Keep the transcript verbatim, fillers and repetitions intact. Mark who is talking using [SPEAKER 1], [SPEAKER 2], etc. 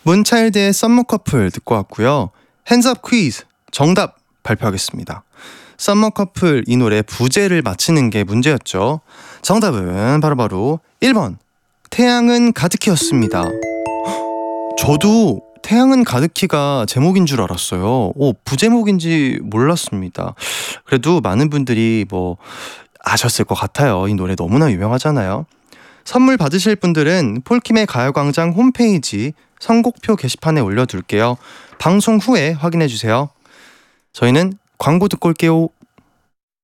[SPEAKER 1] 문차일드의 썸머 커플 듣고 왔고요. 핸즈업 퀴즈 정답 발표하겠습니다. 썸머 커플 이 노래 부제를 맞히는 게 문제였죠. 정답은 바로바로 일 번 태양은 가득히였습니다. 저도 태양은 가득히가 제목인 줄 알았어요. 오, 부제목인지 몰랐습니다. 그래도 많은 분들이 뭐 아셨을 것 같아요. 이 노래 너무나 유명하잖아요. 선물 받으실 분들은 폴킴의 가요광장 홈페이지 선곡표 게시판에 올려둘게요. 방송 후에 확인해주세요. 저희는 광고 듣고 올게요.